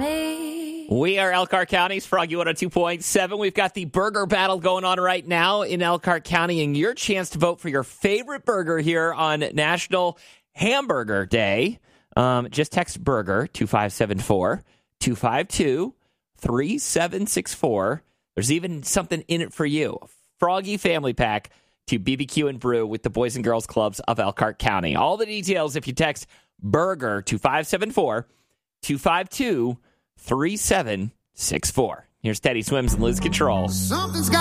me. We are Elkhart County's Froggy 102.7. We've got the burger battle going on right now in Elkhart County, and your chance to vote for your favorite burger here on National Hamburger Day. Just text burger 2574-252-3764. There's even something in it for you. A Froggy family pack to BBQ and Brew with the Boys and Girls Clubs of Elkhart County. All the details if you text burger 2574-252-3764. Here's Teddy Swims and Lose Control. Something's got